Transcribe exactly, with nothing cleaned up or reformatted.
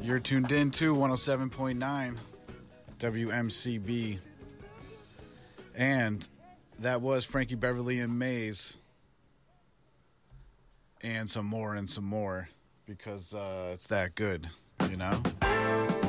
You're tuned in to one oh seven point nine W M C B. And that was Frankie Beverly and Maze. And some more and some more. Because uh, it's that good, you know?